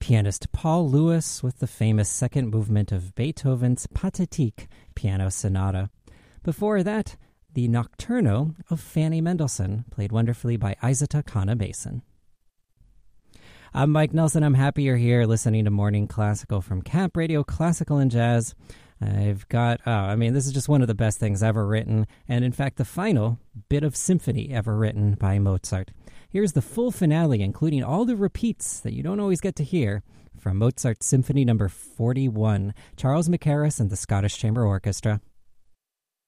pianist Paul Lewis with the famous second movement of Beethoven's Pathetique piano sonata. Before that, the Nocturno of Fanny Mendelssohn, played wonderfully by Isata Kana-Mason. I'm Mike Nelson. I'm happy you're here listening to Morning Classical from Camp Radio Classical and Jazz. I've got, this is just one of the best things ever written, and in fact, the final bit of symphony ever written by Mozart. Here's the full finale, including all the repeats that you don't always get to hear from Mozart's Symphony No. 41, Charles Mackerras and the Scottish Chamber Orchestra.